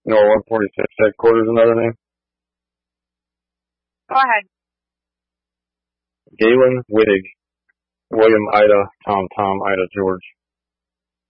No, 146 headquarters, another name? Go ahead. Galen Wittig. William Ida, Tom, Ida, George.